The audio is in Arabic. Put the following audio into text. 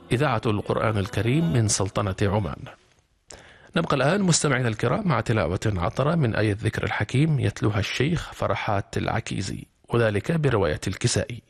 إذاعة القرآن الكريم من سلطنة عمان. نبقى الآن مستمعينا الكرام مع تلاوة عطرة من آية الذكر الحكيم يتلوها الشيخ فرحات العكيزي، وذلك برواية الكسائي.